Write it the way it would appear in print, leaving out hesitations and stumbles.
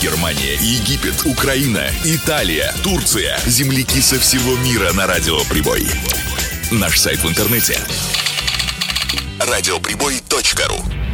Германия, Египет, Украина, Италия, Турция. Земляки со всего мира на Радио Прибой. Наш сайт в интернете — радиоприбой.ру.